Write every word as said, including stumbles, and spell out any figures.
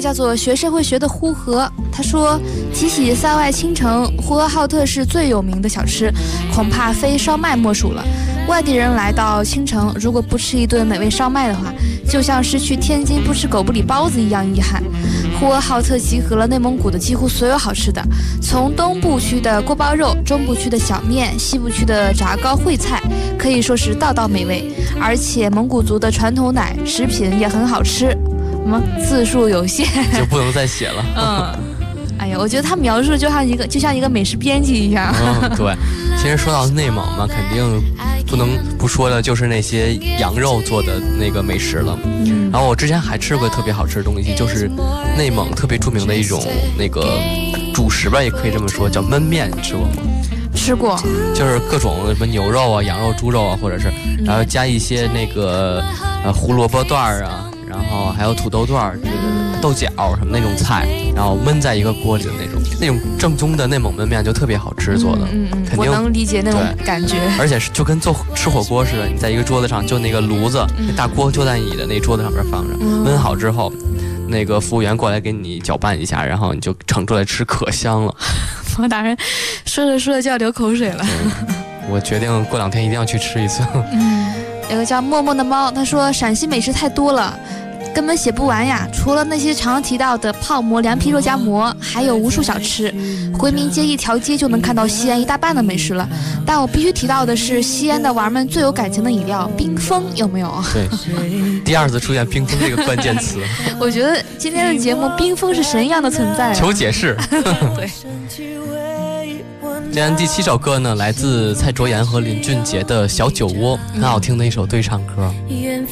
叫做学社会学的呼和，他说提起塞外青城，呼和浩特是最有名的小吃，恐怕非烧麦莫属了。外地人来到青城，如果不吃一顿美味烧麦的话，就像是去天津不吃狗不理包子一样遗憾。呼和浩特集合了内蒙古的几乎所有好吃的，从东部区的锅包肉，中部区的小面，西部区的炸糕烩菜，可以说是道道美味。而且蒙古族的传统奶食品也很好吃。什么字数有限就不能再写了。 嗯，哎呀，我觉得他描述就像一个就像一个美食编辑一样。 嗯，对。其实说到内蒙嘛，肯定不能不说的就是那些羊肉做的那个美食了。嗯，然后我之前还吃过特别好吃的东西，就是内蒙特别著名的一种那个主食吧，也可以这么说，叫焖面，你吃过吗？ 吃过， 就是各种什么牛肉啊、羊肉、猪肉啊，或者是然后加一些那个呃胡萝卜段啊，然后还有土豆段、这个豆角什么那种菜，然后焖在一个锅里的那种，那种正宗的内蒙焖面就特别好吃做的。 嗯嗯， 肯定我能理解那种感觉。 而且是就跟做吃火锅似的，你在一个桌子上，就那个炉子、嗯、那大锅就在你的那桌子上面放着，焖、嗯、好之后，那个服务员过来给你搅拌一下，然后你就盛出来吃，可香了。 王大人说着说着就要流口水了。 我决定过两天一定要去吃一次。 嗯，有个叫默默的猫，他说陕西美食太多了，根本写不完呀。除了那些常提到的泡馍、凉皮、肉夹馍，还有无数小吃。回民街一条街就能看到西安一大半的美食了。但我必须提到的是，西安的娃儿们最有感情的饮料冰峰，有没有？对， 第二次出现冰峰这个关键词。 我觉得今天的节目冰峰是神一样的存在、啊。 求解释。 对。 今天第七首歌呢，来自蔡卓妍和林俊杰的《小酒窝》，很好听的一首对唱歌。